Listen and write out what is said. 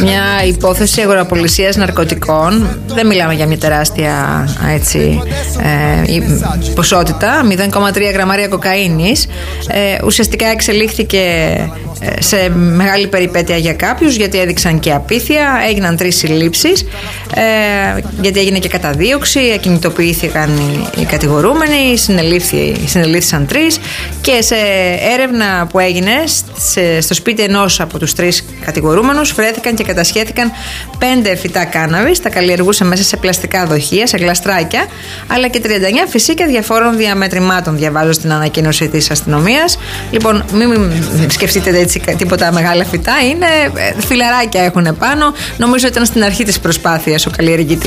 Μια υπόθεση αγοραπολισίας ναρκωτικών. Δεν μιλάμε για μια τεράστια ποσότητα, 0,3 γραμμάρια κοκαίνης. Ουσιαστικά εξελίχθηκε σε μεγάλη περιπέτεια για κάποιους, γιατί έδειξαν και απίθεια. Έγιναν 3 συλλήψεις, γιατί έγινε και καταδίωξη, ακινητοποιήθηκαν οι κατηγορούμενοι, συνελήφθησαν 3, και σε έρευνα που έγινε στο σπίτι ενός από τους 3 κατηγορούμενους βρέθηκαν και κατασχέθηκαν 5 φυτά κάναβης. Τα καλλιεργούσε μέσα σε πλαστικά δοχεία, σε γλαστράκια, αλλά και 39 φυσίκα διαφόρων διαμετρημάτων, διαβάζω στην ανακοίνωση της αστυνομίας. Λοιπόν, μην σκεφτείτε έτσι τίποτα μεγάλα φυτά, είναι φιλαράκια έχουν πάνω. Νομίζω ήταν στην αρχή της προσπάθειας ο καλλιεργητής.